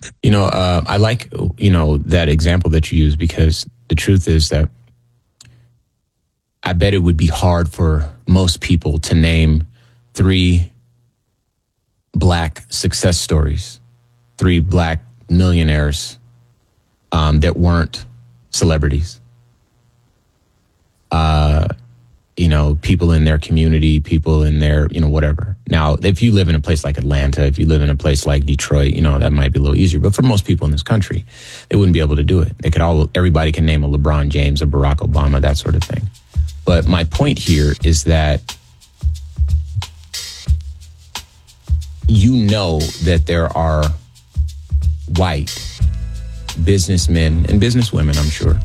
I like, that example that you use, because the truth is that I bet it would be hard for most people to name 3 Black success stories, 3 Black millionaires that weren't celebrities. People in their community, people in their, whatever. Now, if you live in a place like Atlanta, if you live in a place like Detroit, that might be a little easier. But for most people in this country, they wouldn't be able to do it. Everybody can name a LeBron James, a Barack Obama, that sort of thing. But my point here is that that there are white businessmen and businesswomen, I'm sure,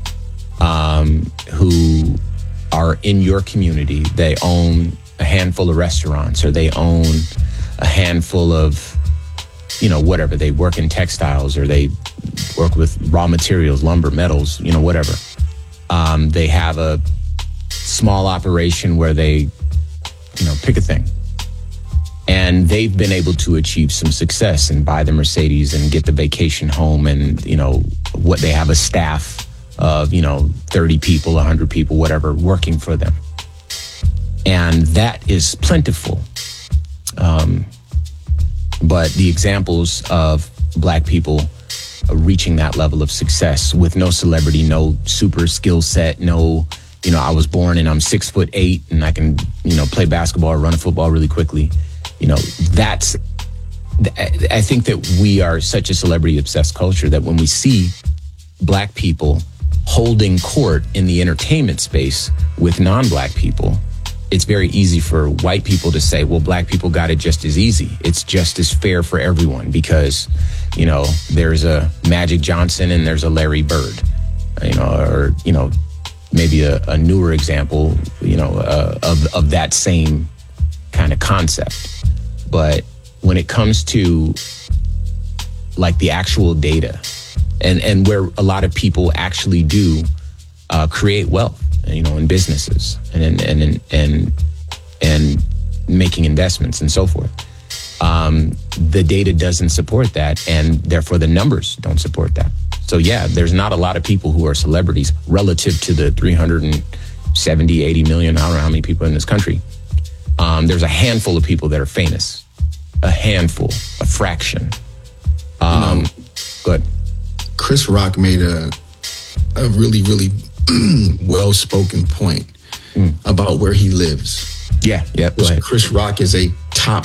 who are in your community. They own a handful of restaurants, or they own a handful of, whatever. They work in textiles, or they work with raw materials, lumber, metals, whatever. They have a small operation where they, pick a thing. And they've been able to achieve some success and buy the Mercedes and get the vacation home, and, what they have a staff of, 30 people, 100 people, whatever, working for them. And that is plentiful. But the examples of Black people reaching that level of success with no celebrity, no super skill set, no, I was born and I'm 6'8" and I can, play basketball or run a football really quickly. I think that we are such a celebrity obsessed culture that when we see Black people holding court in the entertainment space with non-Black people, it's very easy for white people to say, well, Black people got it just as easy. It's just as fair for everyone because, there's a Magic Johnson and there's a Larry Bird, or, maybe a newer example, of that same kind of concept. But when it comes to like the actual data and where a lot of people actually do create wealth, in businesses and making investments and so forth, the data doesn't support that, and therefore the numbers don't support that. So yeah, there's not a lot of people who are celebrities relative to the 370, 80 million, I don't know how many people in this country. There's a handful of people that are famous. A handful, a fraction. Good. Chris Rock made a really, really well-spoken point about where he lives. Yeah. Chris Rock is a top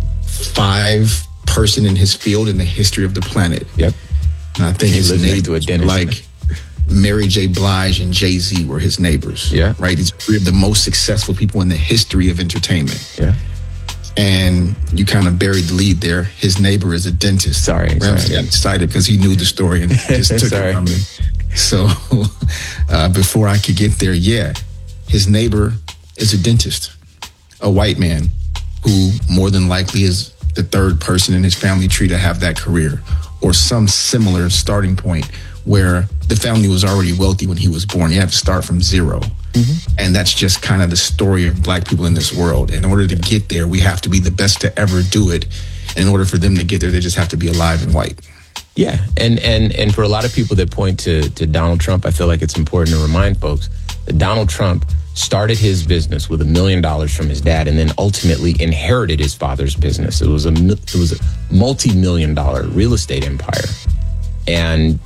5 person in his field in the history of the planet. Yep. And I think his neighbors, like Mary J. Blige and Jay-Z, were his neighbors. Yeah. Right? He's 3 of the most successful people in the history of entertainment. Yeah. And you kind of buried the lead there. His neighbor is a dentist. Sorry. Ramsey got excited because he knew the story and just took it from me. So before I could get there, his neighbor is a dentist, a white man who more than likely is the 3rd person in his family tree to have that career, or some similar starting point where the family was already wealthy when he was born. You have to start from 0. Mm-hmm. And that's just kind of the story of Black people in this world. In order to get there, we have to be the best to ever do it. And in order for them to get there, they just have to be alive and white. Yeah. And for a lot of people that point to Donald Trump, I feel like it's important to remind folks that Donald Trump started his business with $1 million from his dad, and then ultimately inherited his father's business. It was a multi-million-dollar real estate empire. And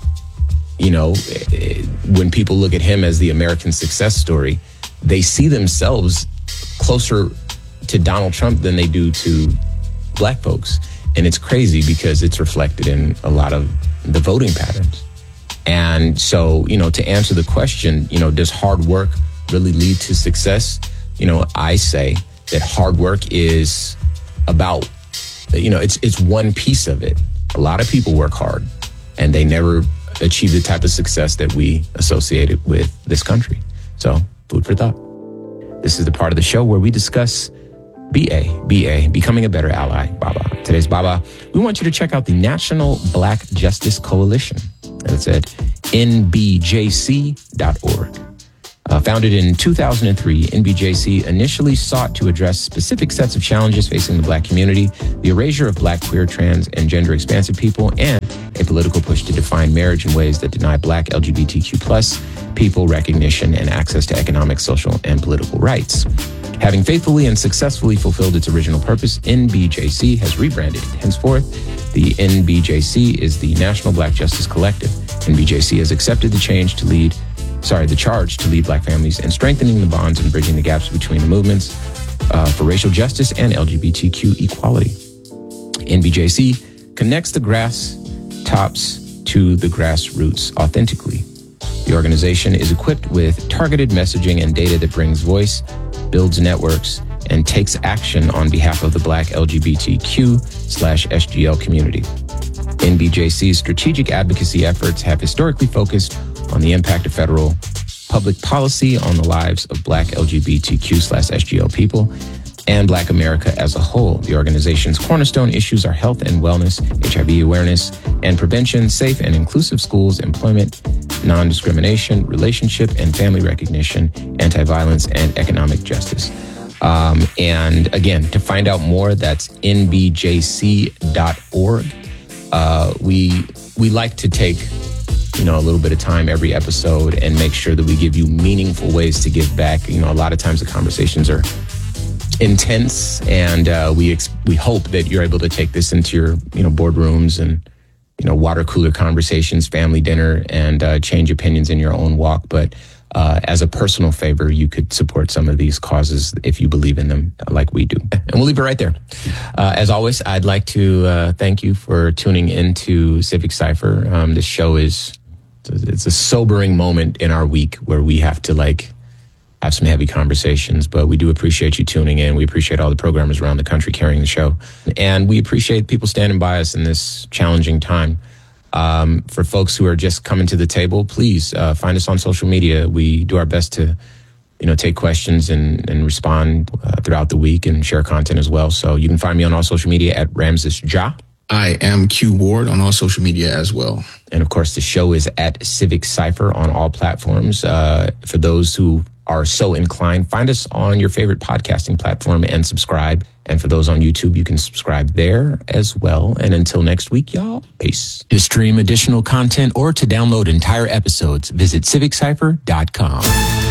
when people look at him as the American success story, they see themselves closer to Donald Trump than they do to Black folks. And it's crazy because it's reflected in a lot of the voting patterns. And so, to answer the question, does hard work really lead to success? I say that hard work is about, it's one piece of it. A lot of people work hard and they never achieve the type of success that we associated with this country. So, food for thought. This is the part of the show where we discuss BA, Becoming a Better Ally, BABA. Today's BABA, we want you to check out the National Black Justice Coalition. That's at nbjc.org. Founded in 2003, NBJC initially sought to address specific sets of challenges facing the Black community, the erasure of Black, queer, trans, and gender expansive people, and a political push to define marriage in ways that deny Black LGBTQ+ people recognition and access to economic, social, and political rights. Having faithfully and successfully fulfilled its original purpose, NBJC has rebranded. Henceforth, the NBJC is the National Black Justice Collective. NBJC has accepted the charge to lead Black families in strengthening the bonds and bridging the gaps between the movements for racial justice and LGBTQ equality. NBJC connects the grass tops to the grassroots authentically. The organization is equipped with targeted messaging and data that brings voice, builds networks, and takes action on behalf of the Black LGBTQ/SGL community. NBJC's strategic advocacy efforts have historically focused on the impact of federal public policy on the lives of Black LGBTQ/SGL people and Black America as a whole. The organization's cornerstone issues are health and wellness, HIV awareness and prevention, safe and inclusive schools, employment, non-discrimination, relationship and family recognition, anti-violence, and economic justice. And again, to find out more, that's nbjc.org. We like to take a little bit of time every episode and make sure that we give you meaningful ways to give back. A lot of times the conversations are intense, and we hope that you're able to take this into your boardrooms and water cooler conversations, family dinner, and change opinions in your own walk. But as a personal favor, you could support some of these causes if you believe in them like we do. And we'll leave it right there. As always, I'd like to thank you for tuning into Civic Cypher. This show it's a sobering moment in our week where we have to have some heavy conversations, but we do appreciate you tuning in. We appreciate all the programmers around the country carrying the show. And we appreciate people standing by us in this challenging time. For folks who are just coming to the table, please find us on social media. We do our best to, take questions and respond throughout the week and share content as well. So you can find me on all social media at Ramses Ja. I am Q Ward on all social media as well. And of course, the show is at Civic Cypher on all platforms. For those who are so inclined, find us on your favorite podcasting platform and subscribe. And for those on YouTube, you can subscribe there as well. And until next week, y'all, peace. To stream additional content or to download entire episodes, visit civiccypher.com.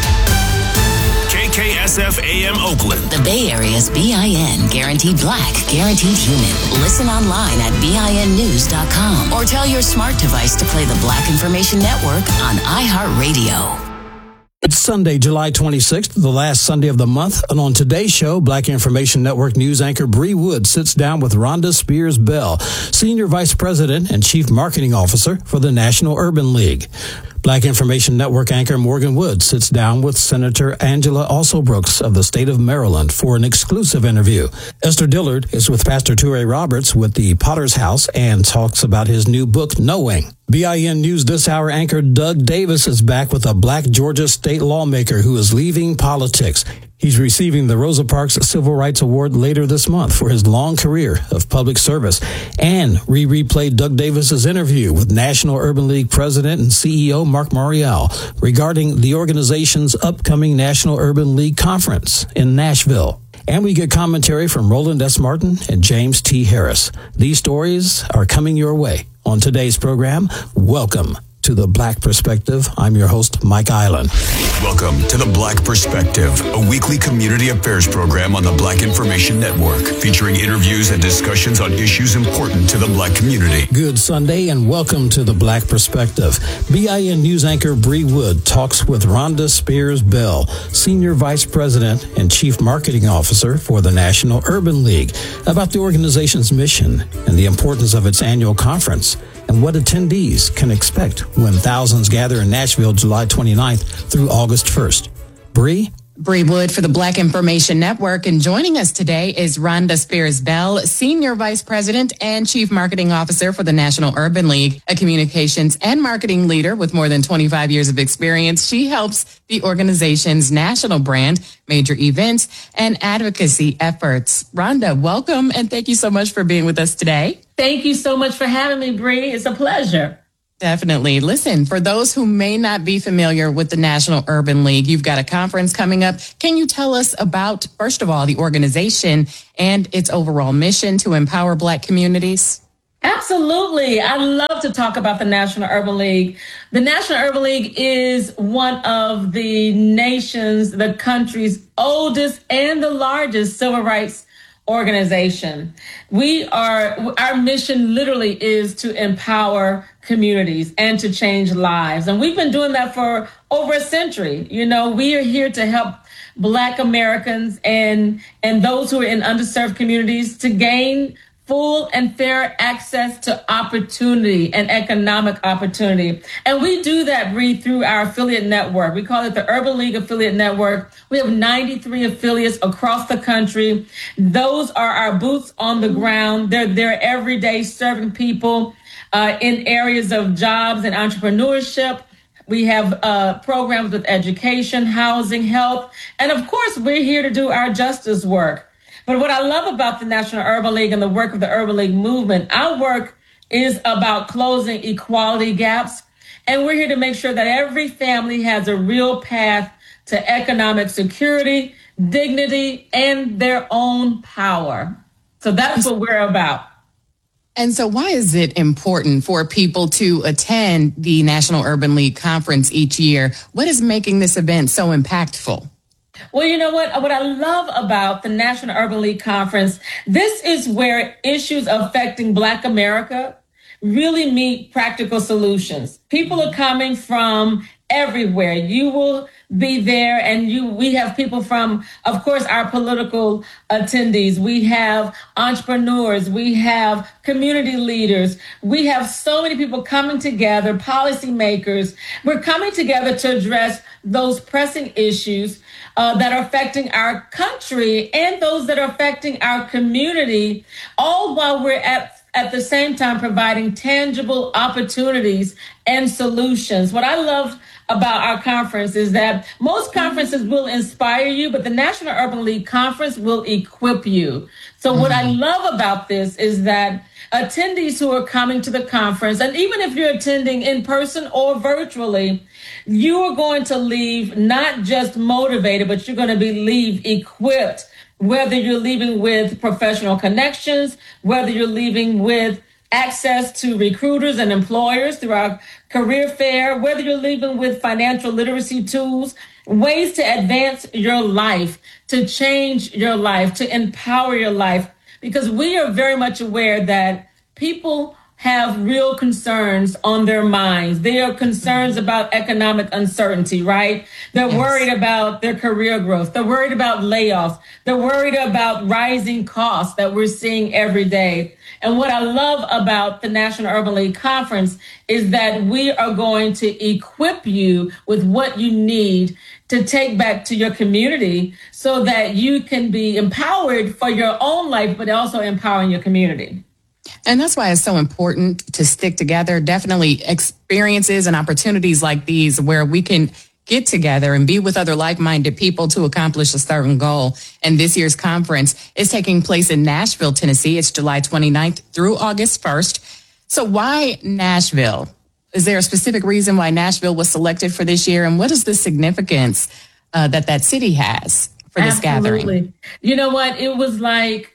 KKSF AM Oakland. The Bay Area's BIN, guaranteed Black, guaranteed human. Listen online at BINnews.com or tell your smart device to play the Black Information Network on iHeartRadio. It's Sunday, July 26th, the last Sunday of the month, and on today's show, Black Information Network news anchor Bree Wood sits down with Rhonda Spears Bell, Senior Vice President and Chief Marketing Officer for the National Urban League. Black Information Network anchor Morgan Wood sits down with Senator Angela Alsobrooks of the state of Maryland for an exclusive interview. Esther Dillard is with Pastor Toure Roberts with the Potter's House and talks about his new book, Knowing. BIN News This Hour anchor Doug Davis is back with a Black Georgia state lawmaker who is leaving politics. He's receiving the Rosa Parks Civil Rights Award later this month for his long career of public service. And we replayed Doug Davis's interview with National Urban League President and CEO Mark Morial regarding the organization's upcoming National Urban League Conference in Nashville. And we get commentary from Roland S. Martin and James T. Harris. These stories are coming your way on today's program. Welcome to The Black Perspective. I'm your host, Mike Island. Welcome to The Black Perspective, a weekly community affairs program on the Black Information Network, featuring interviews and discussions on issues important to the Black community. Good Sunday and welcome to The Black Perspective. BIN News anchor Bree Wood talks with Rhonda Spears Bell, Senior Vice President and Chief Marketing Officer for the National Urban League, about the organization's mission and the importance of its annual conference, and what attendees can expect when thousands gather in Nashville July 29th through August 1st. Bree Wood for the Black Information Network, and joining us today is Rhonda Spears Bell, Senior Vice President and Chief Marketing Officer for the National Urban League, a communications and marketing leader with more than 25 years of experience. She helps the organization's national brand, major events, and advocacy efforts. Rhonda, welcome, and thank you so much for being with us today. Thank you so much for having me, Bree. It's a pleasure. Definitely. Listen, for those who may not be familiar with the National Urban League, you've got a conference coming up. Can you tell us about, first of all, the organization and its overall mission to empower Black communities? Absolutely. I love to talk about the National Urban League. The National Urban League is one of the country's oldest and the largest civil rights organization. Our mission literally is to empower communities and to change lives. And we've been doing that for over a century. You know, we are here to help Black Americans and those who are in underserved communities to gain full and fair access to opportunity and economic opportunity. And we do that, Bree, through our affiliate network. We call it the Urban League Affiliate Network. We have 93 affiliates across the country. Those are our boots on the ground. They're there every day serving people in areas of jobs and entrepreneurship. We have programs with education, housing, health, and of course, we're here to do our justice work. But what I love about the National Urban League and the work of the Urban League movement, our work is about closing equality gaps. And we're here to make sure that every family has a real path to economic security, dignity, and their own power. So that's what we're about. And so why is it important for people to attend the National Urban League Conference each year? What is making this event so impactful? Well, you know what I love about the National Urban League Conference, this is where issues affecting Black America really meet practical solutions. People are coming from everywhere. You will be there, and we have people from, of course, our political attendees. We have entrepreneurs. We have community leaders. We have so many people coming together, policymakers. We're coming together to address those pressing issues that are affecting our country and those that are affecting our community, all while we're at the same time providing tangible opportunities and solutions. What I love about our conference is that most conferences will inspire you, but the National Urban League Conference will equip you. So what I love about this is that attendees who are coming to the conference, and even if you're attending in person or virtually, you are going to leave not just motivated, but you're going to leave equipped, whether you're leaving with professional connections, whether you're leaving with access to recruiters and employers through our career fair, whether you're leaving with financial literacy tools, ways to advance your life, to change your life, to empower your life, because we are very much aware that people have real concerns on their minds. They are concerns about economic uncertainty, right? They're worried about their career growth. They're worried about layoffs. They're worried about rising costs that we're seeing every day. And what I love about the National Urban League Conference is that we are going to equip you with what you need to take back to your community so that you can be empowered for your own life, but also empowering your community. And that's why it's so important to stick together. Definitely experiences and opportunities like these where we can get together and be with other like-minded people to accomplish a certain goal. And this year's conference is taking place in Nashville, Tennessee. It's July 29th through August 1st. So why Nashville? Is there a specific reason why Nashville was selected for this year? And what is the significance that city has for this gathering? You know what? It was like,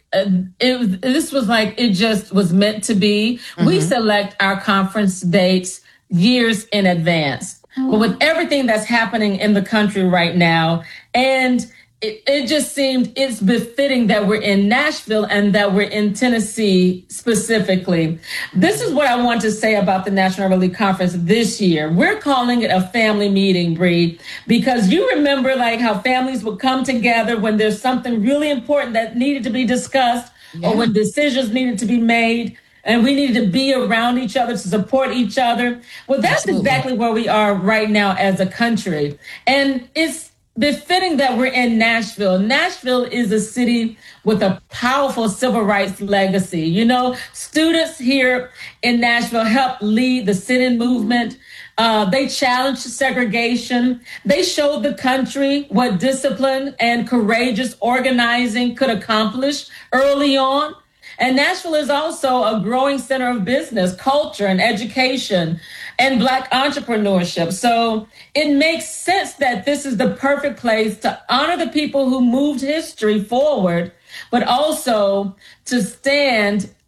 it just was meant to be. Mm-hmm. We select our conference dates years in advance. But with everything that's happening in the country right now, and it just seemed it's befitting that we're in Nashville and that we're in Tennessee specifically. This is what I want to say about the National Urban League Conference this year. We're calling it a family meeting, Bree, because you remember like how families would come together when there's something really important that needed to be discussed or when decisions needed to be made. And we needed to be around each other to support each other. Well, that's exactly where we are right now as a country. And it's befitting that we're in Nashville. Nashville is a city with a powerful civil rights legacy. You know, students here in Nashville helped lead the sit-in movement. They challenged segregation. They showed the country what discipline and courageous organizing could accomplish early on. And Nashville is also a growing center of business, culture, and education, and Black entrepreneurship. So it makes sense that this is the perfect place to honor the people who moved history forward, but also to stand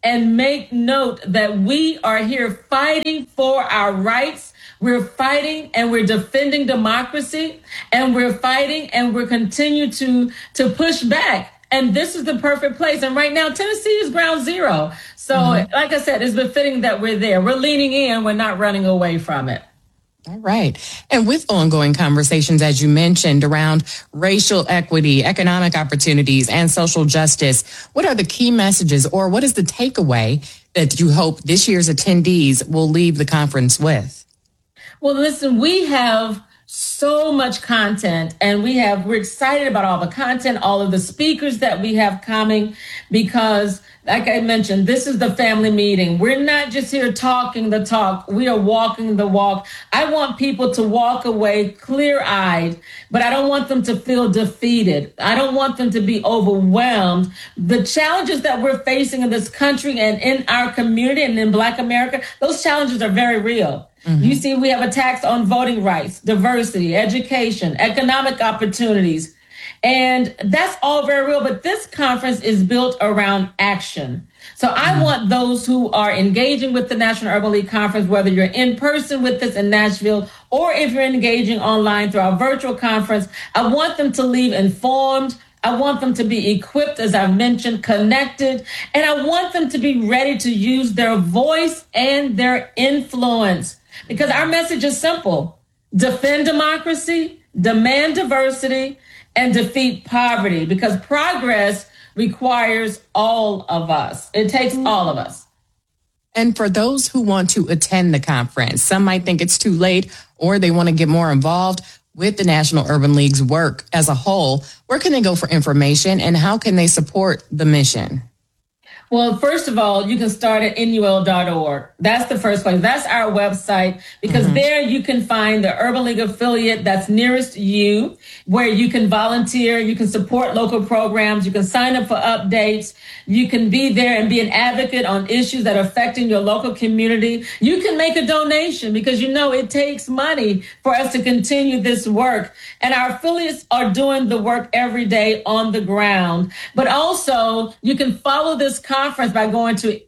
and make note that we are here fighting for our rights. We're fighting and we're defending democracy, and we're fighting and we're continue to push back. And this is the perfect place. And right now, Tennessee is ground zero. So like I said, it's befitting that we're there. We're leaning in. We're not running away from it. All right. And with ongoing conversations, as you mentioned, around racial equity, economic opportunities, and social justice, what are the key messages, or what is the takeaway that you hope this year's attendees will leave the conference with? Well, listen, we have so much content, and we're excited about all the content, all of the speakers that we have coming, because like I mentioned, this is the family meeting. We're not just here talking the talk. We are walking the walk. I want people to walk away clear-eyed, but I don't want them to feel defeated. I don't want them to be overwhelmed. The challenges that we're facing in this country and in our community and in Black America, those challenges are very real. You see, we have attacks on voting rights, diversity, education, economic opportunities. And that's all very real. But this conference is built around action. So I want those who are engaging with the National Urban League Conference, whether you're in person with us in Nashville or if you're engaging online through our virtual conference, I want them to leave informed. I want them to be equipped, as I mentioned, connected, and I want them to be ready to use their voice and their influence. Because our message is simple: defend democracy, demand diversity, and defeat poverty. Because progress requires all of us. It takes all of us. And for those who want to attend the conference, some might think it's too late, or they want to get more involved with the National Urban League's work as a whole. Where can they go for information, and how can they support the mission? Well, first of all, you can start at NUL.org. That's the first place. That's our website, because there you can find the Urban League affiliate that's nearest you, where you can volunteer, you can support local programs, you can sign up for updates, you can be there and be an advocate on issues that are affecting your local community. You can make a donation, because you know it takes money for us to continue this work. And our affiliates are doing the work every day on the ground. But also, you can follow this conference by going to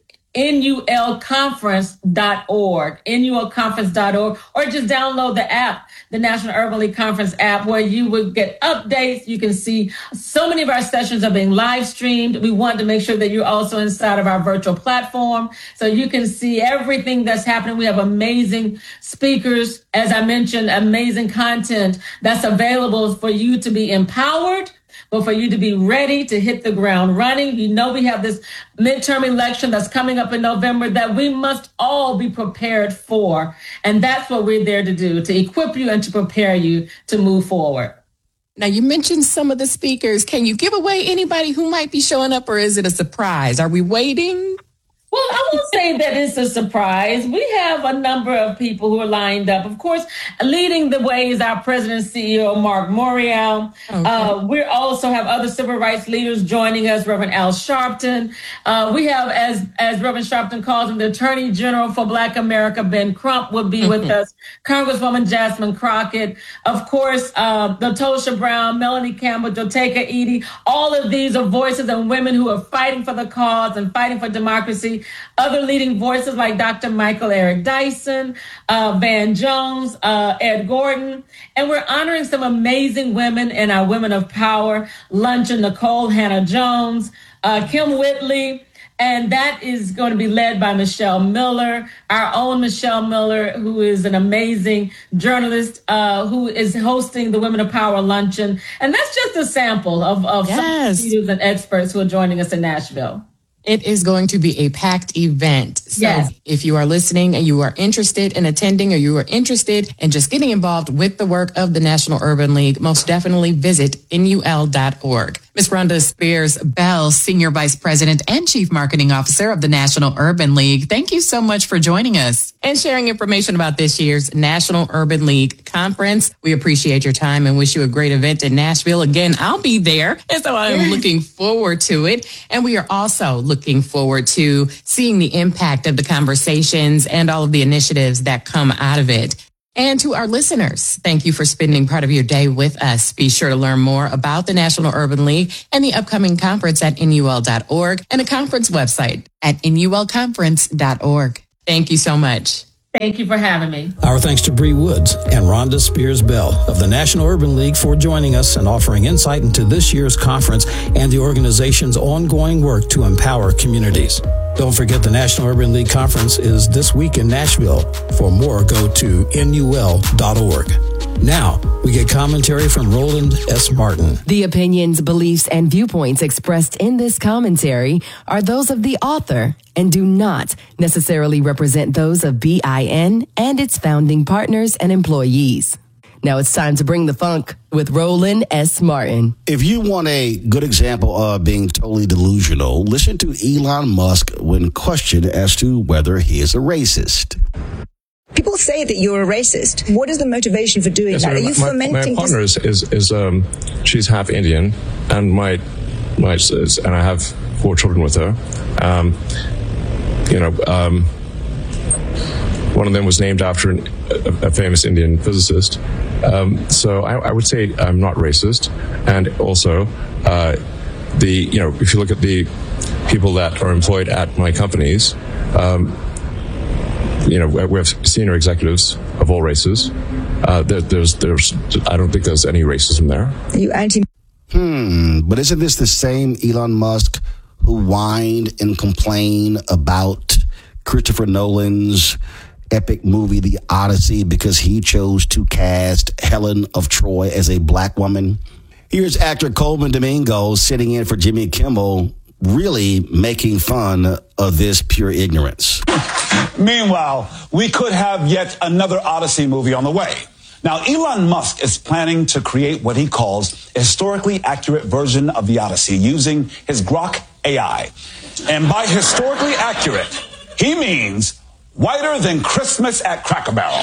NULconference.org, NULconference.org, or just download the app, the National Urban League Conference app, where you will get updates. You can see so many of our sessions are being live streamed. We want to make sure that you're also inside of our virtual platform, so you can see everything that's happening. We have amazing speakers, as I mentioned, amazing content that's available for you to be empowered, but for you to be ready to hit the ground running. You know, we have this midterm election that's coming up in November that we must all be prepared for. And that's what we're there to do, to equip you and to prepare you to move forward. Now, you mentioned some of the speakers. Can you give away anybody who might be showing up, or is it a surprise? Are we waiting? Well, I won't say that it's a surprise. We have a number of people who are lined up. Of course, leading the way is our president and CEO, Mark Morial. Okay. We also have other civil rights leaders joining us, Reverend Al Sharpton. We have, as Reverend Sharpton calls him, the Attorney General for Black America, Ben Crump, will be with us. Congresswoman Jasmine Crockett. Of course, Latosha Brown, Melanie Campbell, Joteka Edie. All of these are voices and women who are fighting for the cause and fighting for democracy. Other leading voices like Dr. Michael Eric Dyson, Van Jones, Ed Gordon. And we're honoring some amazing women in our Women of Power luncheon: Nicole Hannah-Jones, Kim Whitley. And that is going to be led by Michelle Miller, our own Michelle Miller, who is an amazing journalist who is hosting the Women of Power luncheon. And that's just a sample of some leaders and experts who are joining us in Nashville. It is going to be a packed event. So if you are listening and you are interested in attending, or you are interested in just getting involved with the work of the National Urban League, most definitely visit NUL.org. Ms. Rhonda Spears Bell, Senior Vice President and Chief Marketing Officer of the National Urban League, thank you so much for joining us and sharing information about this year's National Urban League Conference. We appreciate your time and wish you a great event in Nashville. Again, I'll be there, and so I'm looking forward to it. And we are also looking forward to seeing the impact of the conversations and all of the initiatives that come out of it. And to our listeners, thank you for spending part of your day with us. Be sure to learn more about the National Urban League and the upcoming conference at NUL.org and the conference website at NULconference.org. Thank you so much. Thank you for having me. Our thanks to Bree Woods and Rhonda Spears Bell of the National Urban League for joining us and offering insight into this year's conference and the organization's ongoing work to empower communities. Don't forget the National Urban League Conference is this week in Nashville. For more, go to NUL.org. Now, we get commentary from Roland S. Martin. The opinions, beliefs, and viewpoints expressed in this commentary are those of the author and do not necessarily represent those of BIN and its founding partners and employees. Now it's time to bring the funk with Roland S. Martin. If you want a good example of being totally delusional, listen to Elon Musk when questioned as to whether he is a racist. People say that you're a racist. What is the motivation for doing that? Are you fomenting? My partner is she's half Indian, and and I have 4 children with her. One of them was named after a famous Indian physicist. So I would say I'm not racist, and also if you look at the people that are employed at my companies. We have senior executives of all races. There's I don't think there's any racism there. Are you anti? But isn't this the same Elon Musk who whined and complained about Christopher Nolan's epic movie, The Odyssey, because he chose to cast Helen of Troy as a black woman? Here's actor Coleman Domingo sitting in for Jimmy Kimmel, really making fun of this pure ignorance. Meanwhile, we could have yet another Odyssey movie on the way. Now, Elon Musk is planning to create what he calls a historically accurate version of the Odyssey using his Grok AI. And by historically accurate, he means whiter than Christmas at Cracker Barrel.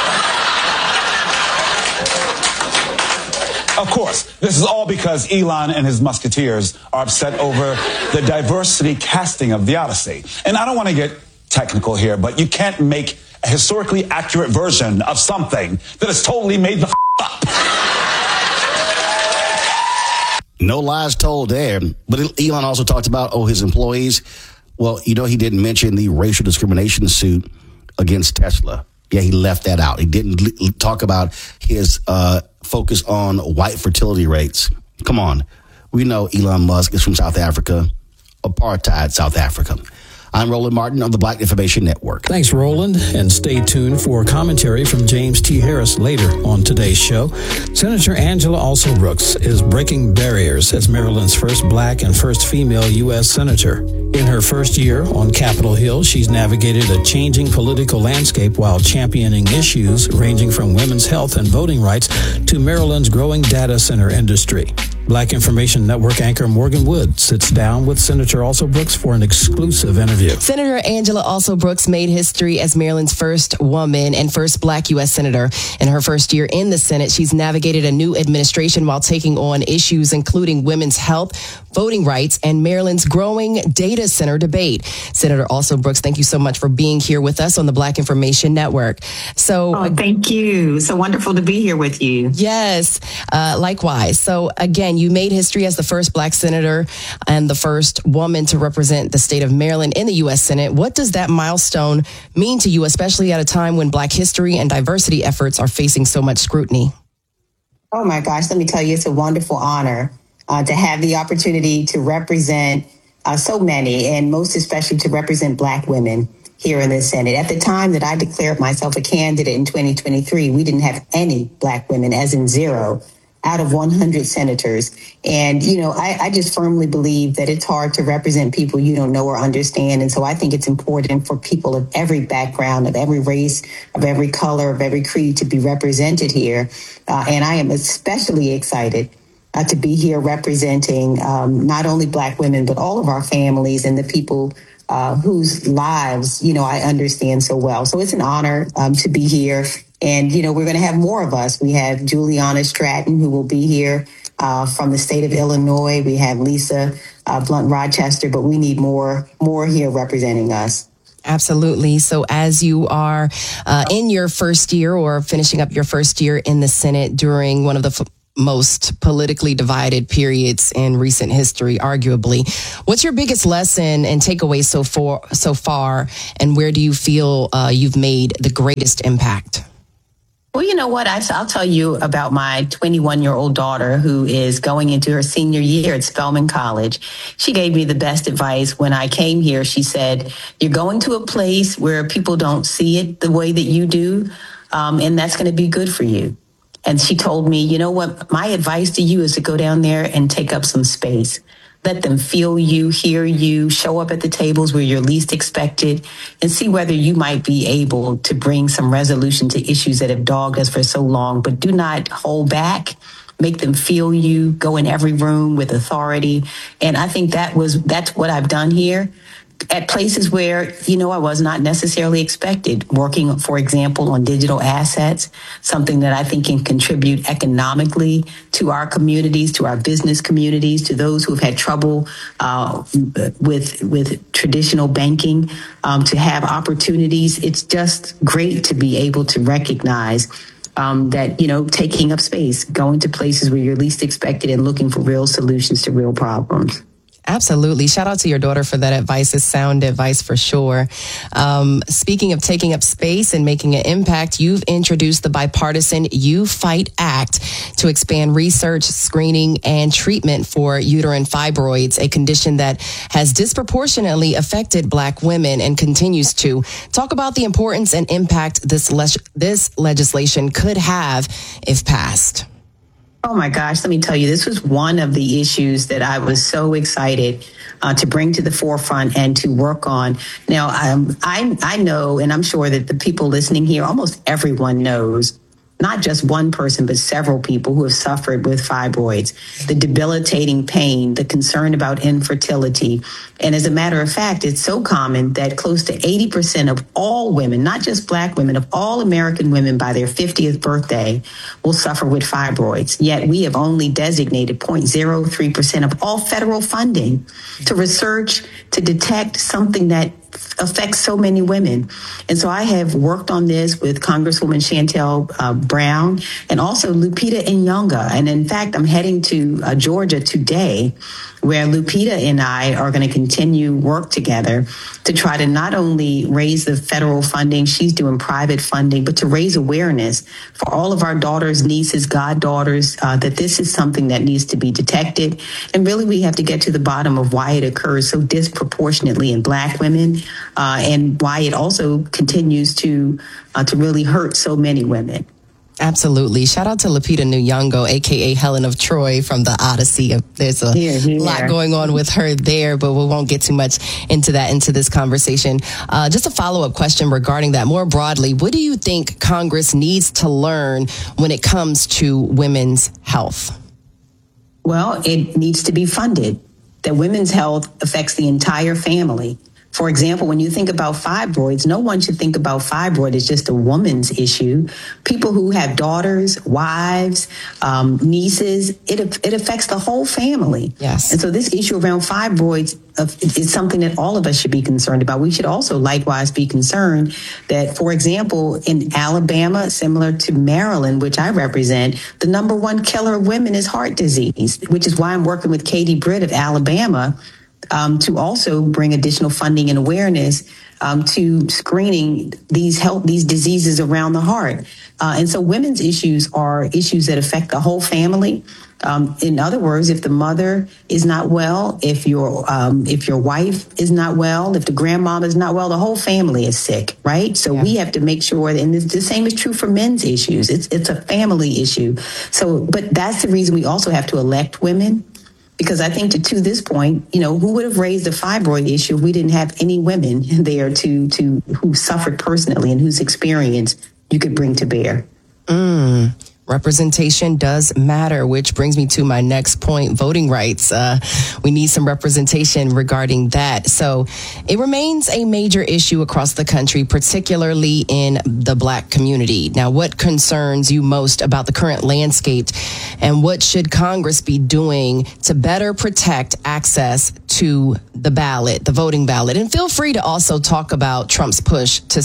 Of course, this is all because Elon and his Musketeers are upset over the diversity casting of the Odyssey. And I don't want to get technical here, but you can't make a historically accurate version of something that is totally made the up. No lies told there. But Elon also talked about, his employees. Well, he didn't mention the racial discrimination suit against Tesla. Yeah, he left that out. He didn't talk about his focus on white fertility rates. Come on. We know Elon Musk is from South Africa, apartheid South Africa. I'm Roland Martin on the Black Information Network. Thanks, Roland, and stay tuned for commentary from James T. Harris later on today's show. Senator Angela Alsobrooks is breaking barriers as Maryland's first black and first female U.S. Senator. In her first year on Capitol Hill, she's navigated a changing political landscape while championing issues ranging from women's health and voting rights to Maryland's growing data center industry. Black Information Network anchor Morgan Wood sits down with Senator Alsobrooks for an exclusive interview. Senator Angela Alsobrooks made history as Maryland's first woman and first black U.S. Senator. In her first year in the Senate, she's navigated a new administration while taking on issues including women's health, voting rights, and Maryland's growing data center debate. Senator Alsobrooks, thank you so much for being here with us on the Black Information Network. Thank you. So wonderful to be here with you. Yes, likewise. So again, you made history as the first black senator and the first woman to represent the state of Maryland in the U.S. Senate. What does that milestone mean to you, especially at a time when black history and diversity efforts are facing so much scrutiny? Oh my gosh, let me tell you, it's a wonderful honor to have the opportunity to represent so many, and most especially to represent black women here in the Senate. At the time that I declared myself a candidate in 2023, we didn't have any black women, as in 0, out of 100 senators. And, I just firmly believe that it's hard to represent people you don't know or understand. And so I think it's important for people of every background, of every race, of every color, of every creed to be represented here. And I am especially excited to be here representing not only black women, but all of our families and the people whose lives, I understand so well. So it's an honor to be here. And, we're going to have more of us. We have Juliana Stratton, who will be here from the state of Illinois. We have Lisa Blunt Rochester, but we need more here representing us. Absolutely. So as you are in your first year or finishing up your first year in the Senate during one of the most politically divided periods in recent history, arguably, what's your biggest lesson and takeaway so far, and where do you feel you've made the greatest impact? Well, you know what? I'll tell you about my 21-year-old daughter who is going into her senior year at Spelman College. She gave me the best advice when I came here. She said, you're going to a place where people don't see it the way that you do, and that's going to be good for you. And she told me, you know what? My advice to you is to go down there and take up some space. Let them feel you, hear you, show up at the tables where you're least expected, and see whether you might be able to bring some resolution to issues that have dogged us for so long. But do not hold back. Make them feel you. Go in every room with authority. And I think that's what I've done here at places where, I was not necessarily expected, working, for example, on digital assets, something that I think can contribute economically to our communities, to our business communities, to those who have had trouble with traditional banking, to have opportunities. It's just great to be able to recognize that, taking up space, going to places where you're least expected and looking for real solutions to real problems. Absolutely. Shout out to your daughter for that advice. It's sound advice for sure. Speaking of taking up space and making an impact, you've introduced the bipartisan You Fight Act to expand research, screening, and treatment for uterine fibroids, a condition that has disproportionately affected Black women and continues to. Talk about the importance and impact this legislation could have if passed. Oh my gosh, let me tell you, this was one of the issues that I was so excited to bring to the forefront and to work on. Now, I know, and I'm sure that the people listening here, almost everyone knows, not just one person, but several people who have suffered with fibroids, the debilitating pain, the concern about infertility. And as a matter of fact, it's so common that close to 80% of all women, not just Black women, of all American women by their 50th birthday will suffer with fibroids. Yet we have only designated 0.03% of all federal funding to research to detect something that affects so many women. And so I have worked on this with Congresswoman Chantel Brown and also Lupita Nyong'o. And in fact, I'm heading to Georgia today, where Lupita and I are going to continue work together to try to not only raise the federal funding, she's doing private funding, but to raise awareness for all of our daughters, nieces, goddaughters, that this is something that needs to be detected. And really, we have to get to the bottom of why it occurs so disproportionately in Black women, and why it also continues to really hurt so many women. Absolutely. Shout out to Lupita Nyong'o, a.k.a. Helen of Troy from the Odyssey. There's a lot going on with her there, but we won't get too much into this conversation. Just a follow-up question regarding that. More broadly, what do you think Congress needs to learn when it comes to women's health? Well, it needs to be funded. That women's health affects the entire family. For example, when you think about fibroids, no one should think about fibroid as just a woman's issue. People who have daughters, wives, nieces, it affects the whole family. Yes. And so this issue around fibroids is something that all of us should be concerned about. We should also likewise be concerned that, for example, in Alabama, similar to Maryland, which I represent, the number one killer of women is heart disease, which is why I'm working with Katie Britt of Alabama to also bring additional funding and awareness to screening these diseases around the heart. And so women's issues are issues that affect the whole family. In other words, if the mother is not well, if your wife is not well, if the grandmama is not well, the whole family is sick, right? So we have to make sure, and the same is true for men's issues. It's a family issue. So, but that's the reason we also have to elect women. Because I think to this point, who would have raised the fibroid issue if we didn't have any women there to who suffered personally and whose experience you could bring to bear? Representation does matter, which brings me to my next point, voting rights. We need some representation regarding that. So it remains a major issue across the country, particularly in the Black community. Now, what concerns you most about the current landscape, and what should Congress be doing to better protect access to the ballot, the voting ballot? And feel free to also talk about Trump's push to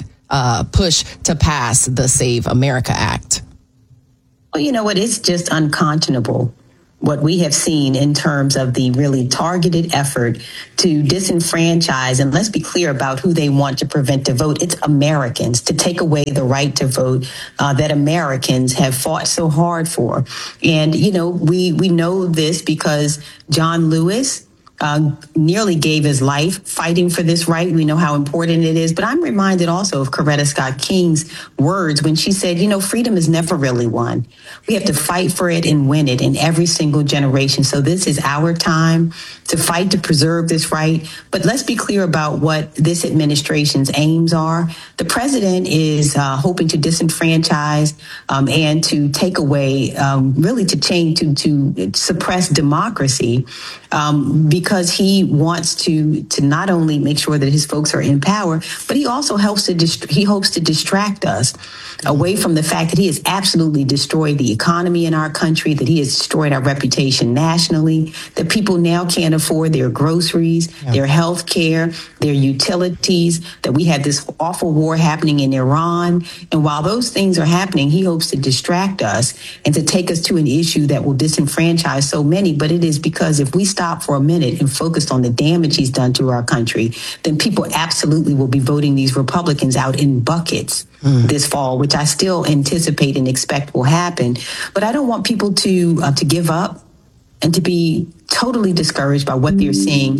pass the Save America Act. Well, you know what? It's just unconscionable what we have seen in terms of the really targeted effort to disenfranchise. And let's be clear about who they want to prevent to vote. It's Americans, to take away the right to vote that Americans have fought so hard for. And, you know, we know this because John Lewis nearly gave his life fighting for this right. We know how important it is. But I'm reminded also of Coretta Scott King's words when she said, you know, freedom is never really won. We have to fight for it and win it in every single generation. So this is our time to fight to preserve this right. But let's be clear about what this administration's aims are. The president is hoping to disenfranchise and to take away, really to change, to suppress democracy because he wants to not only make sure that his folks are in power, but he also hopes to distract us away from the fact that he has absolutely destroyed the economy in our country, that he has destroyed our reputation nationally, that people now can't afford their groceries, their health care, their utilities, that we have this awful war happening in Iran. And while those things are happening, he hopes to distract us and to take us to an issue that will disenfranchise so many. But it is because if we stop for a minute and focus on the damage he's done to our country, then people absolutely will be voting these Republicans out in buckets this fall, which I still anticipate and expect will happen. But I don't want people to give up and to be totally discouraged by what they're seeing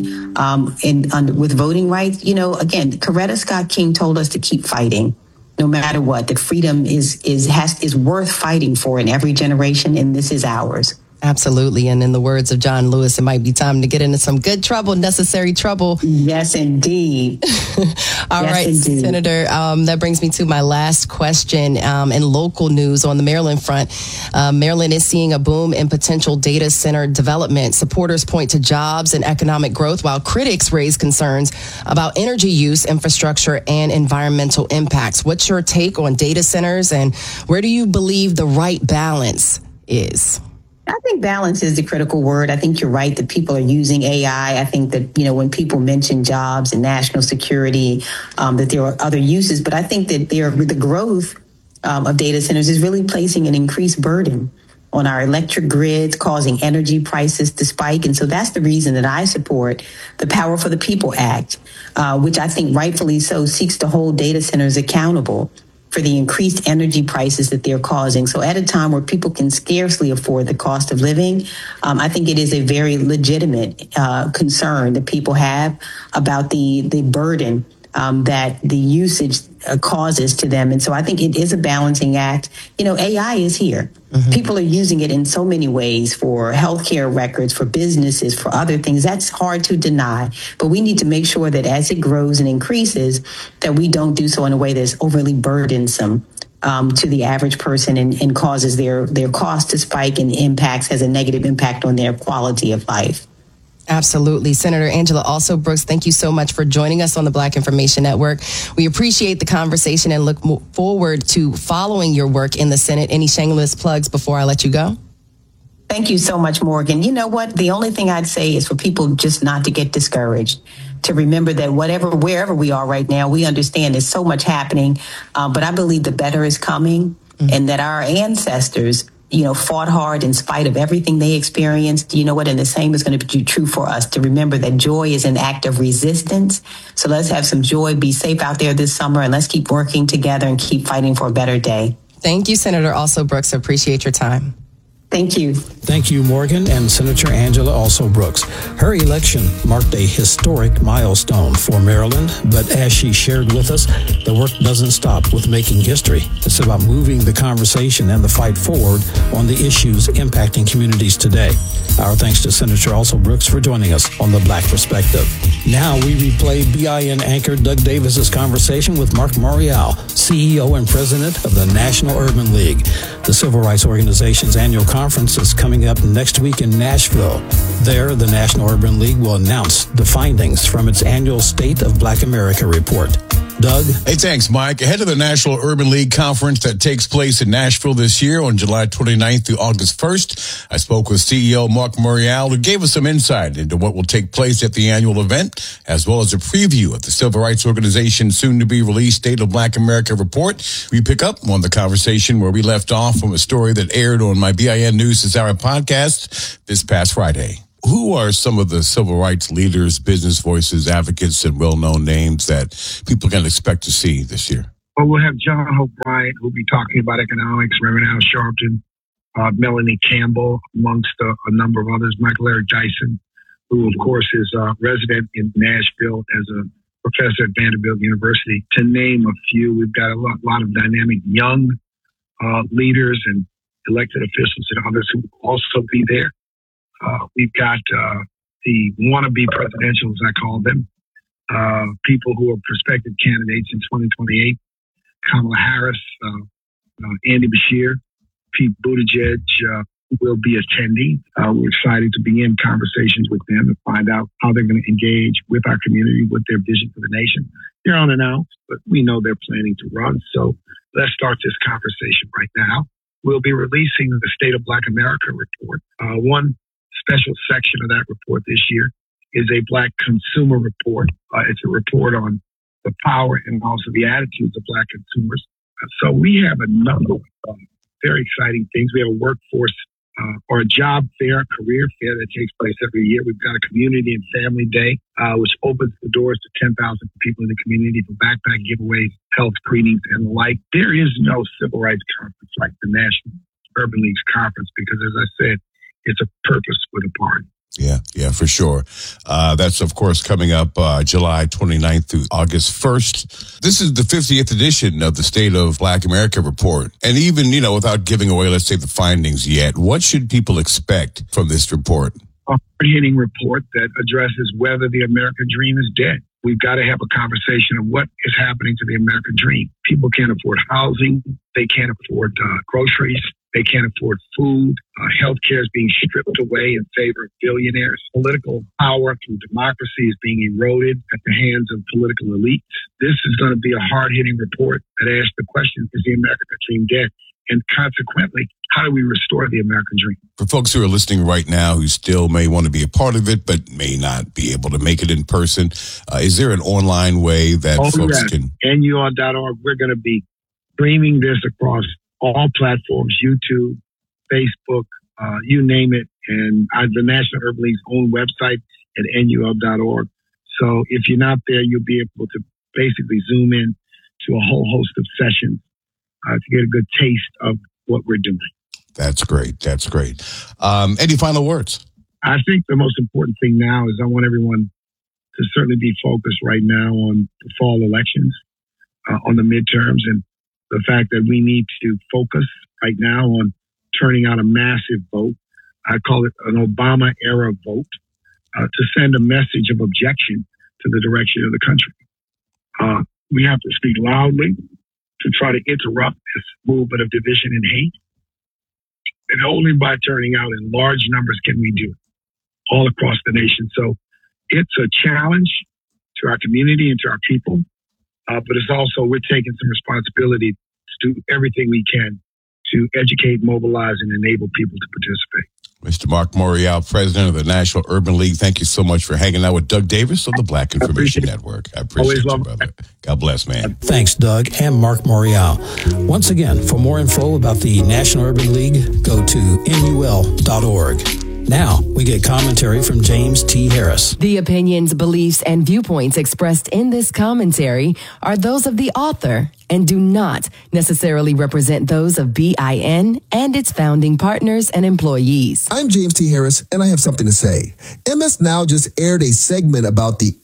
with voting rights. You know, again, Coretta Scott King told us to keep fighting, no matter what. That freedom is worth fighting for in every generation, and this is ours. Absolutely. And in the words of John Lewis, it might be time to get into some good trouble, necessary trouble. Yes, indeed. All right, indeed. Senator, that brings me to my last question. In local news on the Maryland front, Maryland is seeing a boom in potential data center development. Supporters point to jobs and economic growth, while critics raise concerns about energy use, infrastructure, and environmental impacts. What's your take on data centers, and where do you believe the right balance is? I think balance is the critical word. I think you're right that people are using AI. I think that, you know, when people mention jobs and national security, that there are other uses. But I think that the growth of data centers is really placing an increased burden on our electric grids, causing energy prices to spike. And so that's the reason that I support the Power for the People Act, which I think rightfully so seeks to hold data centers accountable for the increased energy prices that they're causing. So at a time where people can scarcely afford the cost of living, I think it is a very legitimate concern that people have about the burden that the usage causes to them. And so I think it is a balancing act. You know, AI is here. Mm-hmm. People are using it in so many ways for healthcare records, for businesses, for other things. That's hard to deny. But we need to make sure that as it grows and increases, that we don't do so in a way that's overly burdensome to the average person and causes their cost to spike and has a negative impact on their quality of life. Absolutely. Senator Angela Alsobrooks, thank you so much for joining us on the Black Information Network. We appreciate the conversation and look forward to following your work in the Senate. Any shameless plugs before I let you go? Thank you so much, Morgan. You know what? The only thing I'd say is for people just not to get discouraged, to remember that wherever we are right now, we understand there's so much happening, but I believe the better is coming, and that our ancestors, you know, fought hard in spite of everything they experienced. You know what? And the same is going to be true for us, to remember that joy is an act of resistance. So let's have some joy, be safe out there this summer, and let's keep working together and keep fighting for a better day. Thank you, Senator Alsobrooks. Appreciate your time. Thank you. Thank you, Morgan, and Senator Angela Also Brooks. Her election marked a historic milestone for Maryland, but as she shared with us, the work doesn't stop with making history. It's about moving the conversation and the fight forward on the issues impacting communities today. Our thanks to Senator Also Brooks for joining us on The Black Perspective. Now we replay BIN anchor Doug Davis's conversation with Mark Morial, CEO and President of the National Urban League. The Civil Rights Organization's annual conference is coming up next week in Nashville. There, the National Urban League will announce the findings from its annual State of Black America report. Doug? Hey, thanks, Mike. Ahead of the National Urban League Conference that takes place in Nashville this year on July 29th through August 1st, I spoke with CEO Mark Morial, who gave us some insight into what will take place at the annual event, as well as a preview of the Civil Rights Organization's soon-to-be-released State of Black America report. We pick up on the conversation where we left off from a story that aired on my BIN News This Hour podcast this past Friday. Who are some of the civil rights leaders, business voices, advocates, and well-known names that people can expect to see this year? Well, we'll have John Hope Bryant, who'll be talking about economics, Reverend Al Sharpton, Melanie Campbell, amongst a number of others, Michael Eric Dyson, who, of course, is a resident in Nashville as a professor at Vanderbilt University, to name a few. We've got a lot of dynamic young leaders and elected officials and others who will also be there. We've got the wannabe presidentials, I call them, people who are prospective candidates in 2028, Kamala Harris, Andy Beshear, Pete Buttigieg will be attending. We're excited to begin conversations with them and find out how they're going to engage with our community, with their vision for the nation. They're unannounced, but we know they're planning to run. So let's start this conversation right now. We'll be releasing the State of Black America report. One special section of that report this year is a Black consumer report. It's a report on the power and also the attitudes of Black consumers. So we have a number of very exciting things. We have a workforce or a job fair, career fair that takes place every year. We've got a community and family day, which opens the doors to 10,000 people in the community for backpack giveaways, health screenings, and the like. There is no civil rights conference like the National Urban League's conference because, as I said, it's a purpose for the party. Yeah, for sure. That's, of course, coming up July 29th through August 1st. This is the 50th edition of the State of Black America report. And even, without giving away, let's say, the findings yet, what should people expect from this report? A hard-hitting report that addresses whether the American dream is dead. We've got to have a conversation of what is happening to the American dream. People can't afford housing. They can't afford groceries. They can't afford food. Healthcare is being stripped away in favor of billionaires. Political power through democracy is being eroded at the hands of political elites. This is going to be a hard-hitting report that asks the question, is the American dream dead? And consequently, how do we restore the American dream? For folks who are listening right now who still may want to be a part of it, but may not be able to make it in person, is there an online way that folks can? NUR.org. We're going to be streaming this across all platforms, YouTube, Facebook, you name it, and the National Urban League's own website at NUR.org. So if you're not there, you'll be able to basically zoom in to a whole host of sessions to get a good taste of what we're doing. That's great. Any final words? I think the most important thing now is I want everyone to certainly be focused right now on the fall elections, on the midterms, and the fact that we need to focus right now on turning out a massive vote. I call it an Obama-era vote to send a message of objection to the direction of the country. We have to speak loudly to try to interrupt this movement of division and hate. And only by turning out in large numbers can we do it all across the nation. So it's a challenge to our community and to our people. But it's also, we're taking some responsibility to do everything we can to educate, mobilize, and enable people to participate. Mr. Mark Morial, President of the National Urban League, thank you so much for hanging out with Doug Davis on the Black Information Network. I appreciate you, brother. God bless, man. Thanks, Doug and Mark Morial. Once again, for more info about the National Urban League, go to NUL.org. Now, we get commentary from James T. Harris. The opinions, beliefs, and viewpoints expressed in this commentary are those of the author and do not necessarily represent those of BIN and its founding partners and employees. I'm James T. Harris, and I have something to say. MS Now just aired a segment about the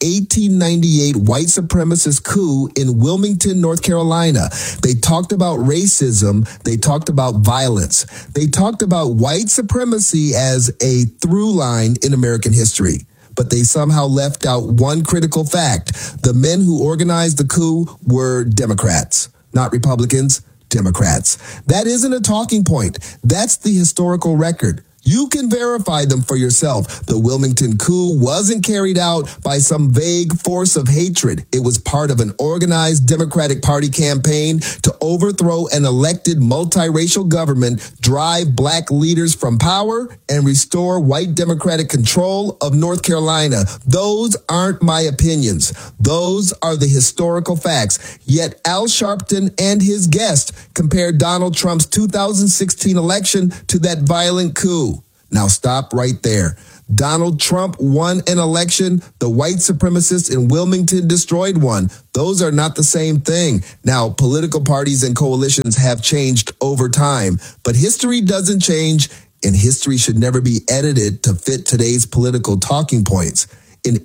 1898 white supremacist coup in Wilmington, North Carolina. They talked about racism. They talked about violence. They talked about white supremacy as a through line in American history. But they somehow left out one critical fact. The men who organized the coup were Democrats, not Republicans, Democrats. That isn't a talking point. That's the historical record. You can verify them for yourself. The Wilmington coup wasn't carried out by some vague force of hatred. It was part of an organized Democratic Party campaign to overthrow an elected multiracial government, drive black leaders from power, and restore white Democratic control of North Carolina. Those aren't my opinions. Those are the historical facts. Yet Al Sharpton and his guest compared Donald Trump's 2016 election to that violent coup. Now stop right there. Donald Trump won an election. The white supremacists in Wilmington destroyed one. Those are not the same thing. Now, political parties and coalitions have changed over time, but history doesn't change, and history should never be edited to fit today's political talking points. In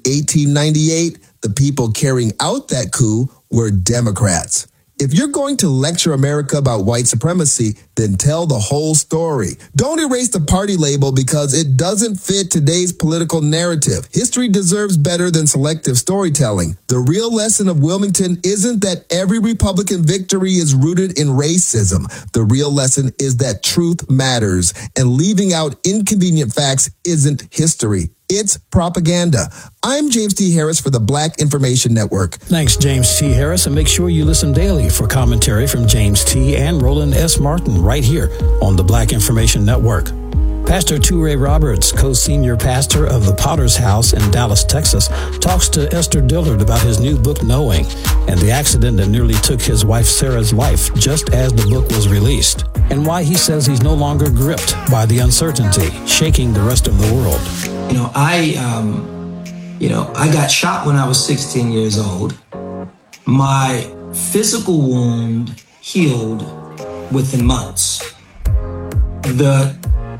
1898, the people carrying out that coup were Democrats. If you're going to lecture America about white supremacy, then tell the whole story. Don't erase the party label because it doesn't fit today's political narrative. History deserves better than selective storytelling. The real lesson of Wilmington isn't that every Republican victory is rooted in racism. The real lesson is that truth matters, and leaving out inconvenient facts isn't history. It's propaganda. I'm James T. Harris for the Black Information Network. Thanks, James T. Harris, and make sure you listen daily for commentary from James T. and Roland S. Martin right here on the Black Information Network. Pastor Touré Roberts, co-senior pastor of the Potter's House in Dallas, Texas, talks to Esther Dillard about his new book, Knowing, and the accident that nearly took his wife Sarah's life just as the book was released, and why he says he's no longer gripped by the uncertainty shaking the rest of the world. I got shot when I was 16 years old. My physical wound healed within months. The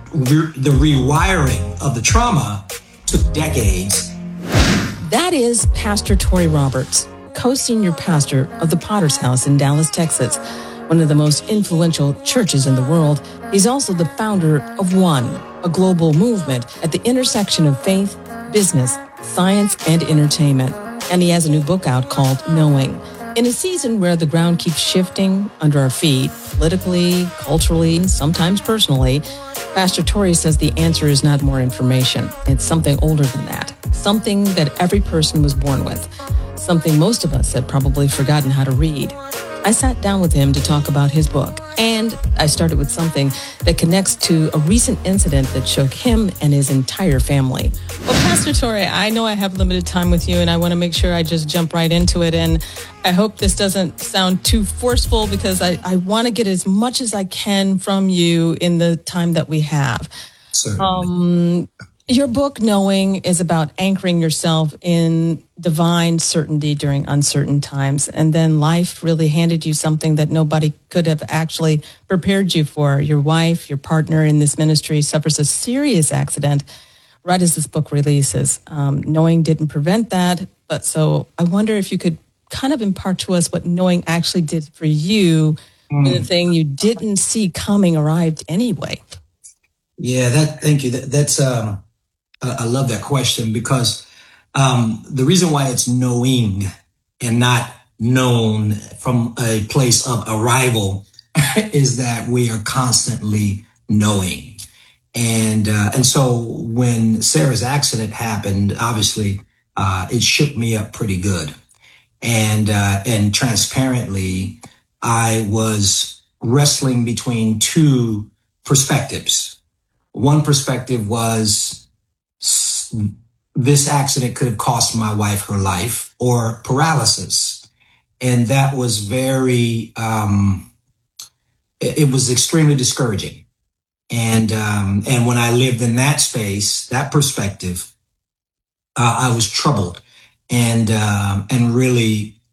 rewiring of the trauma took decades. That is Pastor Touré Roberts, co-senior pastor of the Potter's House in Dallas, Texas, one of the most influential churches in the world. He's also the founder of One, a global movement at the intersection of faith, business, science, and entertainment. And he has a new book out called Knowing. In a season where the ground keeps shifting under our feet, politically, culturally, sometimes personally, Pastor Touré says the answer is not more information. It's something older than that. Something that every person was born with. Something most of us had probably forgotten how to read. I sat down with him to talk about his book, and I started with something that connects to a recent incident that shook him and his entire family. Well, Pastor Touré, I know I have limited time with you, and I want to make sure I just jump right into it, and I hope this doesn't sound too forceful because I want to get as much as I can from you in the time that we have. Certainly. Your book, Knowing, is about anchoring yourself in divine certainty during uncertain times. And then life really handed you something that nobody could have actually prepared you for. Your wife, your partner in this ministry, suffers a serious accident right as this book releases. Knowing didn't prevent that. But so I wonder if you could kind of impart to us what Knowing actually did for you when the thing you didn't see coming arrived anyway. Yeah, thank you. That's I love that question because the reason why it's knowing and not known from a place of arrival is that we are constantly knowing. And so when Sarah's accident happened, obviously it shook me up pretty good. And transparently, I was wrestling between two perspectives. One perspective was this accident could have cost my wife her life or paralysis. And that was very, it was extremely discouraging. And when I lived in that space, that perspective, I was troubled and really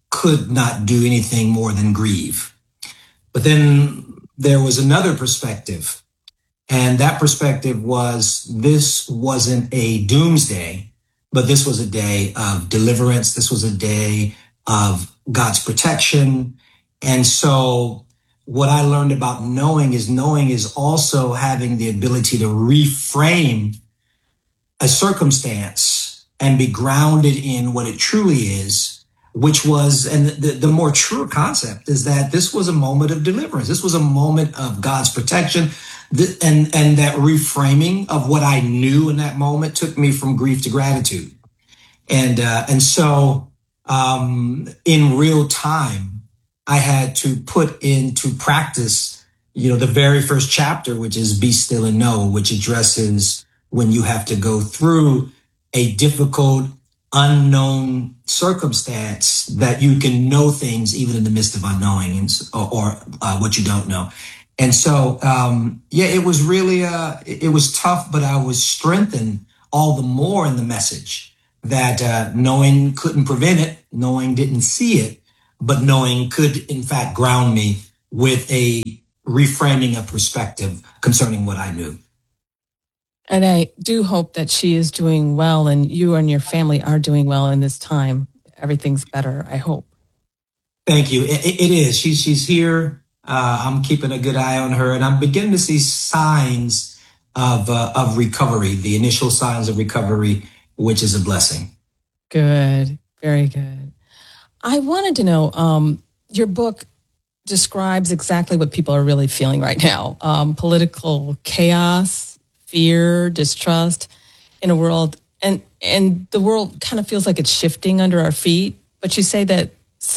could not do anything more than grieve. But then there was another perspective. And that perspective was this wasn't a doomsday, but this was a day of deliverance. This was a day of God's protection. And so what I learned about knowing is also having the ability to reframe a circumstance and be grounded in what it truly is, which was, and the more true concept is that this was a moment of deliverance. This was a moment of God's protection. And that reframing of what I knew in that moment took me from grief to gratitude. And so in real time, I had to put into practice, the very first chapter, which is Be Still and Know, which addresses when you have to go through a difficult, unknown circumstance that you can know things even in the midst of unknowing or what you don't know. And so, it was really, it was tough, but I was strengthened all the more in the message that knowing couldn't prevent it, knowing didn't see it, but knowing could, in fact, ground me with a reframing of perspective concerning what I knew. And I do hope that she is doing well and you and your family are doing well in this time. Everything's better, I hope. Thank you. It is. She's here. I'm keeping a good eye on her, and I'm beginning to see signs of recovery, the initial signs of recovery, which is a blessing. Good. Very good. I wanted to know, your book describes exactly what people are really feeling right now. Political chaos, fear, distrust in a world, and the world kind of feels like it's shifting under our feet. But you say that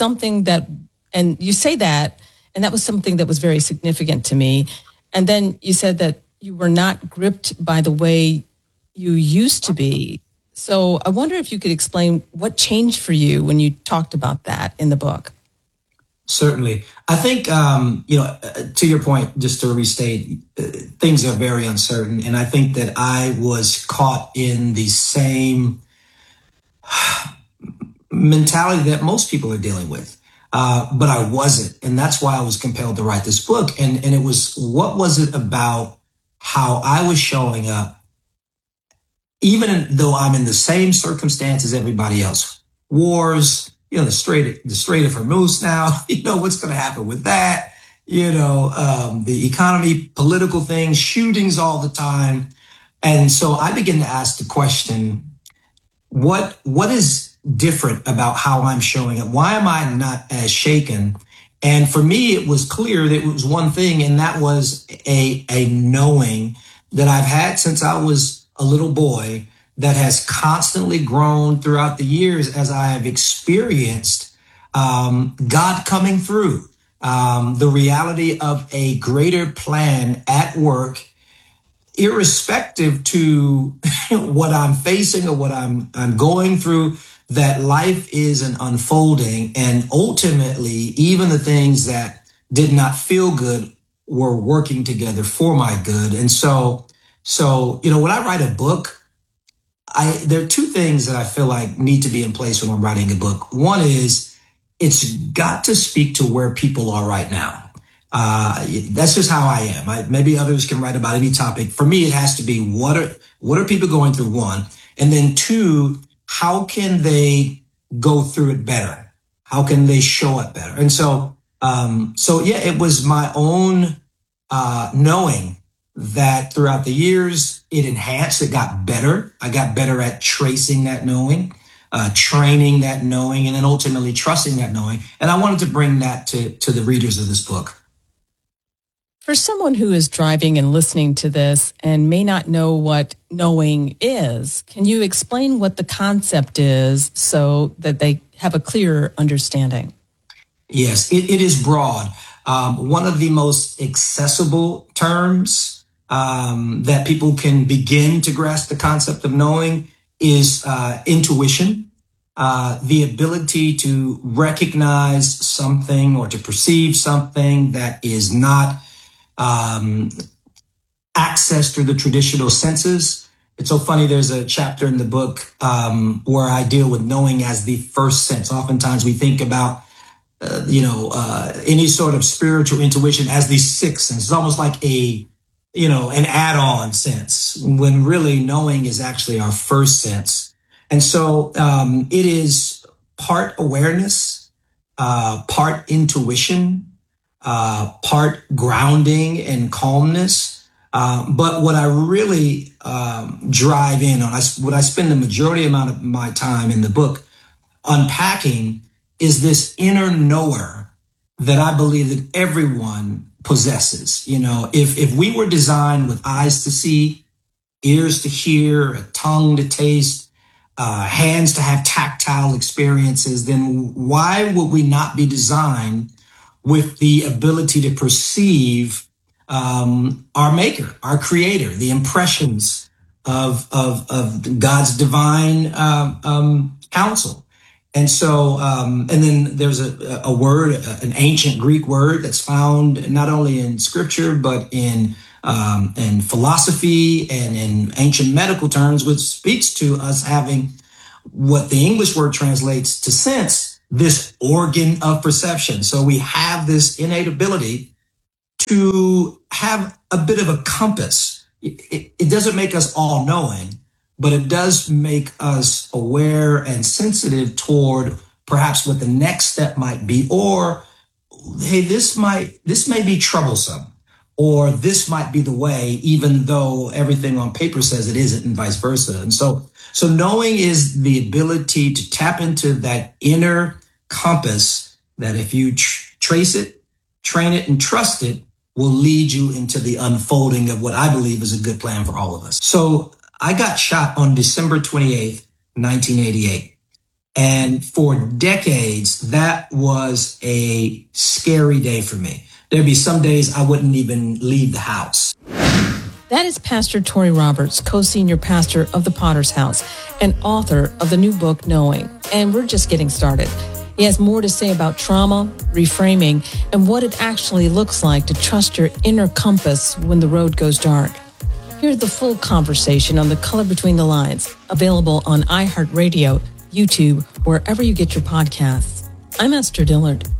and that was something that was very significant to me. And then you said that you were not gripped by the way you used to be. So I wonder if you could explain what changed for you when you talked about that in the book. Certainly. I think, to your point, just to restate, things are very uncertain. And I think that I was caught in the same mentality that most people are dealing with. But I wasn't. And that's why I was compelled to write this book. And it was, what was it about how I was showing up, even though I'm in the same circumstance as everybody else? Wars, the Strait of Hormuz now, what's going to happen with that? The economy, political things, shootings all the time. And so I began to ask the question, what is different about how I'm showing up? Why am I not as shaken? And for me, it was clear that it was one thing, and that was a knowing that I've had since I was a little boy that has constantly grown throughout the years as I have experienced God coming through, the reality of a greater plan at work, irrespective to what I'm facing or what I'm going through, that life is an unfolding, and ultimately, even the things that did not feel good were working together for my good. And so, when I write a book, there are two things that I feel like need to be in place when I'm writing a book. One is it's got to speak to where people are right now. That's just how I am. Maybe others can write about any topic. For me, it has to be what are people going through, one, and then two, how can they go through it better? How can they show up better? And so it was my own knowing that throughout the years, it enhanced, it got better. I got better at tracing that knowing, training that knowing, and then ultimately trusting that knowing. And I wanted to bring that to the readers of this book. For someone who is driving and listening to this and may not know what knowing is, can you explain what the concept is so that they have a clearer understanding? Yes, it is broad. One of the most accessible terms that people can begin to grasp the concept of knowing is intuition, the ability to recognize something or to perceive something that is not accessed through the traditional senses, It's so funny. There's a chapter in the book where I deal with knowing as the first sense. Oftentimes we think about, any sort of spiritual intuition as the sixth sense. It's almost like an add-on sense, when really knowing is actually our first sense. And so it is part awareness, part intuition, part grounding and calmness. But what I really drive in on, what I spend the majority amount of my time in the book unpacking, is this inner knower that I believe that everyone possesses. If we were designed with eyes to see, ears to hear, a tongue to taste, hands to have tactile experiences, then why would we not be designed with the ability to perceive our maker, our creator, the impressions of God's divine counsel? And so, and then there's a word, an ancient Greek word that's found not only in scripture, but in philosophy and in ancient medical terms, which speaks to us having what the English word translates to sense, this organ of perception. So we have this innate ability to have a bit of a compass. It doesn't make us all knowing, but it does make us aware and sensitive toward perhaps what the next step might be, or, hey, this may be troublesome, or this might be the way, even though everything on paper says it isn't, and vice versa. And so knowing is the ability to tap into that inner compass that if you trace it, train it, and trust it, will lead you into the unfolding of what I believe is a good plan for all of us. So I got shot on December 28th, 1988. And for decades, that was a scary day for me. There'd be some days I wouldn't even leave the house. That is Pastor Tory Roberts, co-senior pastor of the Potter's House and author of the new book, Knowing. And we're just getting started. He has more to say about trauma, reframing, and what it actually looks like to trust your inner compass when the road goes dark. Hear the full conversation on The Color Between the Lines, available on iHeartRadio, YouTube, wherever you get your podcasts. I'm Esther Dillard.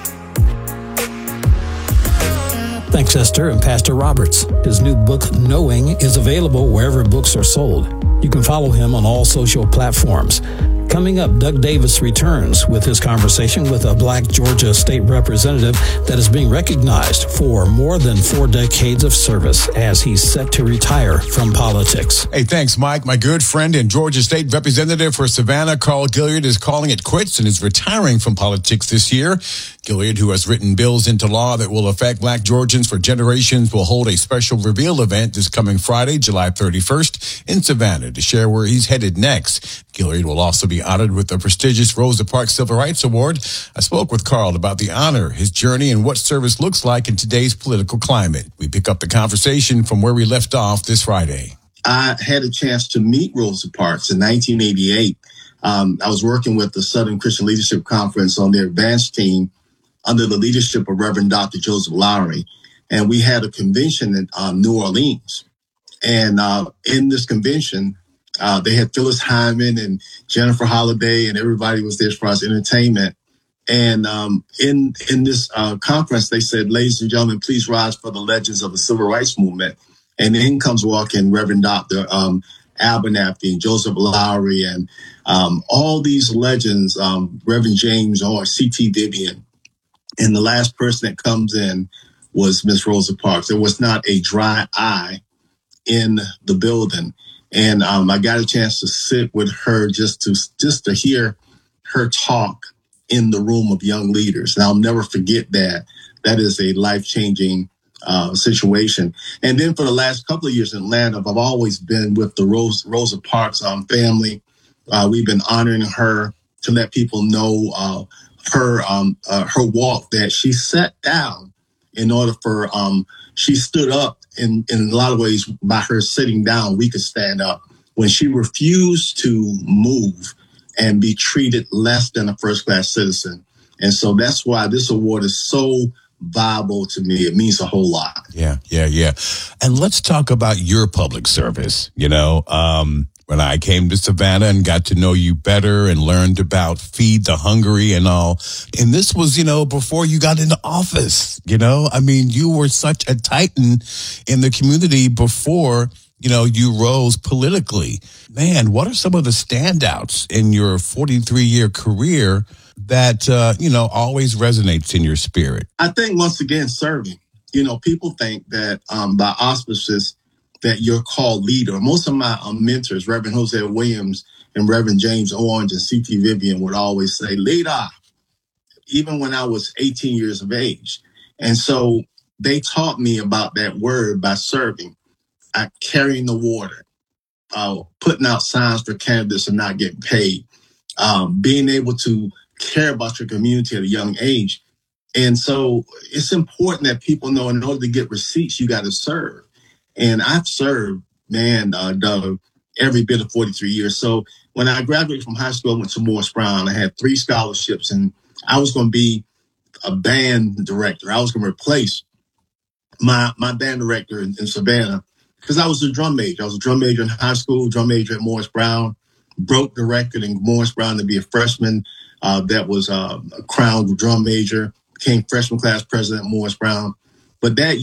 Thanks, Esther and Pastor Roberts. His new book, Knowing, is available wherever books are sold. You can follow him on all social platforms. Coming up, Doug Davis returns with his conversation with a Black Georgia state representative that is being recognized for more than 4 decades of service as he's set to retire from politics. Hey, thanks, Mike. My good friend and Georgia state representative for Savannah, Carl Gilliard, is calling it quits and is retiring from politics this year. Gilliard, who has written bills into law that will affect Black Georgians for generations, will hold a special reveal event this coming Friday, July 31st, in Savannah to share where he's headed next. Gilliard will also be honored with the prestigious Rosa Parks Civil Rights Award. I spoke with Carl about the honor, his journey, and what service looks like in today's political climate. We pick up the conversation from where we left off this Friday. I had a chance to meet Rosa Parks in 1988. I was working with the Southern Christian Leadership Conference on their advanced team under the leadership of Reverend Dr. Joseph Lowry. And we had a convention in New Orleans. And in this convention, they had Phyllis Hyman and Jennifer Holliday, and everybody was there for us entertainment. And in this conference, they said, "Ladies and gentlemen, please rise for the legends of the civil rights movement." And in comes walking Reverend Dr. Abernathy and Joseph Lowry and all these legends, Reverend James or C.T. Vivian. And the last person that comes in was Miss Rosa Parks. There was not a dry eye in the building. And I got a chance to sit with her just to hear her talk in the room of young leaders. And I'll never forget that. That is a life-changing situation. And then for the last couple of years in Atlanta, I've always been with the Rosa Parks family. We've been honoring her to let people know her walk, that she sat down in order for she stood up. In a lot of ways, by her sitting down, we could stand up. When she refused to move and be treated less than a first-class citizen. And so that's why this award is so viable to me. It means a whole lot. Yeah. And let's talk about your public service. You know, when I came to Savannah and got to know you better and learned about Feed the Hungry and all. And this was, you know, before you got into office, you know, I mean, you were such a titan in the community before, you know, you rose politically. Man, what are some of the standouts in your 43-year career that, you know, always resonates in your spirit? I think, once again, serving. You know, people think that by auspices that you're called leader. Most of my mentors, Reverend Jose Williams and Reverend James Orange and C.T. Vivian, would always say, leader, even when I was 18 years of age. And so they taught me about that word by serving, carrying the water, putting out signs for candidates and not getting paid, being able to care about your community at a young age. And so it's important that people know in order to get receipts, you got to serve. And I've served, Doug, every bit of 43 years. So when I graduated from high school, I went to Morris Brown. I had 3 scholarships, and I was going to be a band director. I was going to replace my band director in Savannah because I was a drum major. I was a drum major in high school, drum major at Morris Brown, broke the record in Morris Brown to be a freshman that was a crowned drum major, became freshman class president at Morris Brown. But that